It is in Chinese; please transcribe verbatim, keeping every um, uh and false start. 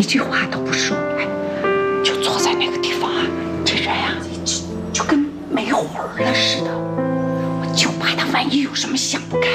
句话都不说，哎，就坐在那个地方啊，这人呀、啊，就就跟没魂了似的。我就怕他万一有什么想不开